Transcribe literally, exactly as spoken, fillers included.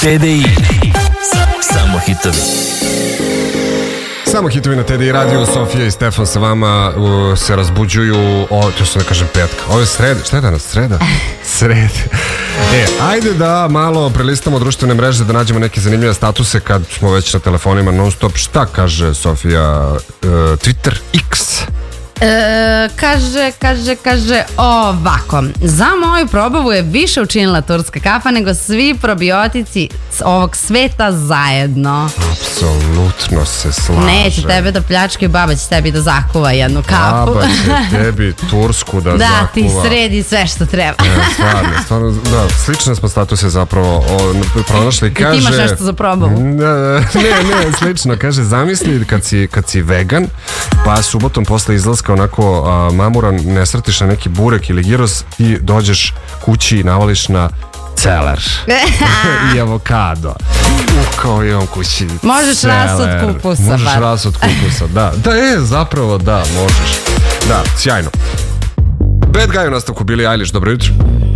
T D I. Samo hitovi. Samo hitovi na T D I radiju. Sofija i Stefan sa vama uh, se razbuđuju o, to što ne kažem petka. Ovo je sreda, šta je danas? Sreda? Sreda. E, ajde da malo prelistamo društvene mreže, da nađemo neke zanimljive statuse kad smo već na telefonima non stop. Šta kaže Sofija? Uh, Twitter X. E, kaže, kaže, kaže ovako. Za moju probavu je više učinila turska kafa nego svi probiotici ovog sveta zajedno. Apsolutno se slažem. Neće tebe da pljačkaju, baba će tebi da zakuva jednu kafu. Baba će tebi tursku da, da zakuva. Da, ti sredi sve što treba. Ne, stvarno, stvarno, da, slične smo statuse zapravo o, pronašli. Kaže, I ti imaš nešto za probavu. Ne, ne, slično. Kaže, zamisli kad si, kad si vegan, pa subotom posle izlaska onako a, mamuran, ne srtiš na neki burek ili giros i dođeš kući i navališ na celer i avokado. U, kao imam kući možeš ras od kupusa. Možeš ras od kupusa, da. Da je, zapravo da, možeš. Da, sjajno. Bad Guy u nastavku, Billie Eilish, dobro jutro.